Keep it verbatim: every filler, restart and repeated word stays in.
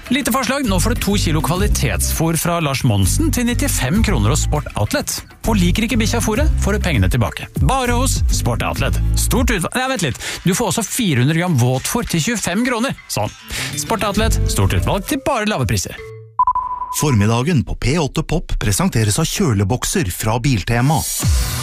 Lite forslag, nå får du to kilo kvalitetsfôr fra Lars Monsen til nittifem kroner hos Sport Outlet. Og liker ikke bikkja fôret, får du pengene tilbake. Bare hos Sport Outlet. Stort utvalg... Nei, vent litt. Du får også fire hundre gram våtfôr til tjuefem kroner. Sånn. Sport Outlet, stort utvalg til bare lave priser. Formiddagen på P åtte Pop presenteres av kjølebokser fra Biltema.